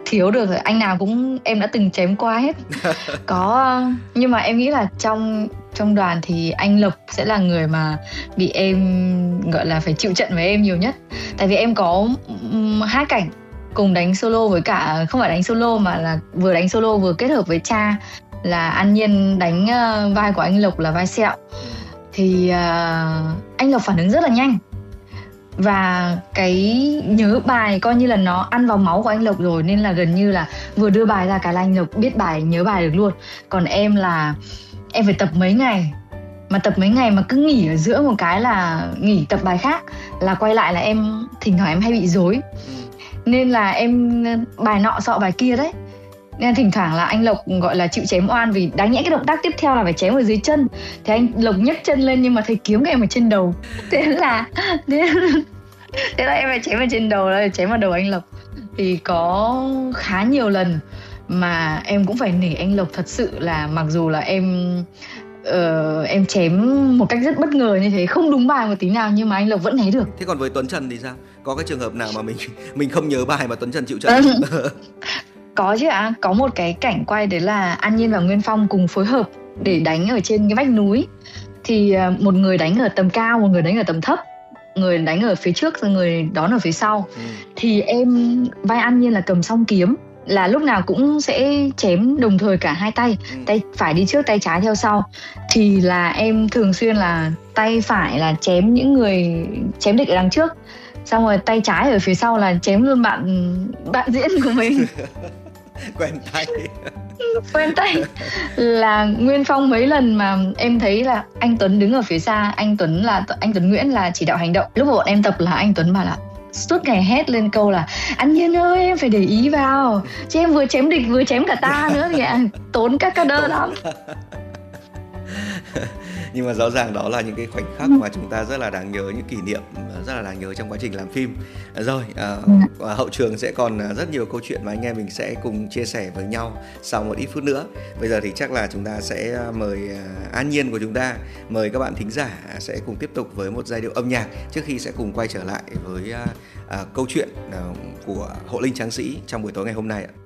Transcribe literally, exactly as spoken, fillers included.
thiếu được rồi, anh nào cũng em đã từng chém qua hết. Có, nhưng mà em nghĩ là trong trong đoàn thì anh Lộc sẽ là người mà bị em gọi là phải chịu trận với em nhiều nhất. Tại vì em có um, hai cảnh cùng đánh solo với cả, không phải đánh solo mà là vừa đánh solo vừa kết hợp với cha, là An Nhiên đánh uh, vai của anh Lộc là vai Sẹo. Thì uh, anh Lộc phản ứng rất là nhanh, và cái nhớ bài coi như là nó ăn vào máu của anh Lộc rồi, nên là gần như là vừa đưa bài ra cái là anh Lộc biết bài, nhớ bài được luôn. Còn em là em phải tập mấy ngày, mà tập mấy ngày mà cứ nghỉ ở giữa một cái là nghỉ tập bài khác, là quay lại là em thỉnh thoảng em hay bị rối, nên là em bài nọ sọ bài kia đấy. Nên thỉnh thoảng là anh Lộc gọi là chịu chém oan, vì đáng nhẽ cái động tác tiếp theo là phải chém ở dưới chân, thì anh Lộc nhấc chân lên nhưng mà thấy kiếm của em ở trên đầu, thế là thế, thế là em phải chém ở trên đầu, là chém vào đầu anh Lộc. Thì có khá nhiều lần mà em cũng phải nể anh Lộc thật sự, là mặc dù là em uh, em chém một cách rất bất ngờ như thế, không đúng bài một tí nào, nhưng mà anh Lộc vẫn né được. Thế còn với Tuấn Trần thì sao? Có cái trường hợp nào mà mình mình không nhớ bài mà Tuấn Trần chịu trận? Có chứ ạ, à, có một cái cảnh quay đấy là An Nhiên và Nguyên Phong cùng phối hợp để đánh ở trên cái vách núi. Thì một người đánh ở tầm cao, một người đánh ở tầm thấp, người đánh ở phía trước rồi người đón ở phía sau. ừ. Thì em vai An Nhiên là cầm song kiếm, là lúc nào cũng sẽ chém đồng thời cả hai tay, ừ. tay phải đi trước, tay trái theo sau. Thì là em thường xuyên là tay phải là chém những người chém địch ở đằng trước, xong rồi tay trái ở phía sau là chém luôn bạn bạn diễn của mình. Quen tay. Quen tay. Là Nguyên Phong mấy lần mà em thấy là anh Tuấn đứng ở phía xa, anh Tuấn là anh Tuấn Nguyễn là chỉ đạo hành động. Lúc mà bọn em tập là anh Tuấn bảo là suốt ngày hét lên câu là An Nhiên ơi em phải để ý vào, chứ em vừa chém địch vừa chém cả ta nữa thì tốn các ca đơ lắm. Nhưng mà rõ ràng đó là những cái khoảnh khắc mà chúng ta rất là đáng nhớ, những kỷ niệm rất là đáng nhớ trong quá trình làm phim. Rồi, uh, hậu trường sẽ còn rất nhiều câu chuyện mà anh em mình sẽ cùng chia sẻ với nhau sau một ít phút nữa. Bây giờ thì chắc là chúng ta sẽ mời An Nhiên của chúng ta, mời các bạn thính giả sẽ cùng tiếp tục với một giai điệu âm nhạc trước khi sẽ cùng quay trở lại với uh, uh, câu chuyện uh, của Hộ Linh Tráng Sĩ trong buổi tối ngày hôm nay ạ.